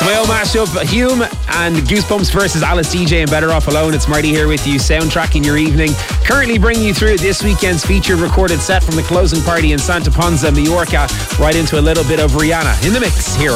Mayo mashup, Hume and Goosebumps versus Alice DJ and Better Off Alone. It's Marty here with you, soundtracking your evening. Currently bringing you through this weekend's featured recorded set from the closing party in Santa Ponsa, Mallorca, right into a little bit of Rihanna in the mix here.